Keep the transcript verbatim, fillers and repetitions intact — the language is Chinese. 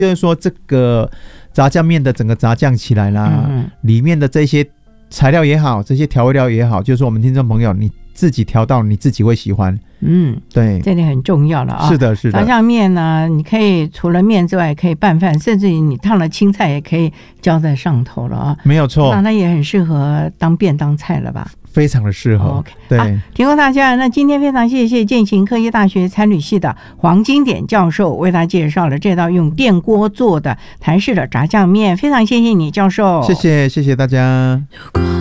就是说这个炸酱面的整个炸酱起来啦，嗯、里面的这些材料也好，这些调味料也好，就是说我们听众朋友你自己调到你自己会喜欢。嗯，对， 这点很重要了啊。 是的，是的。 炸酱面呢，你可以除了面之外，可以拌饭，甚至于你烫了青菜也可以浇在上头了啊。 没有错， 那它也很适合当便当菜了吧？ 非常的适合。 哦、OK， 对、 啊，提供大家。那今天非常谢谢健行科技大学餐旅系的黄金典教授为大家介绍了这道用电锅做的台式的炸酱面，非常谢谢你，教授。 谢谢，谢谢大家。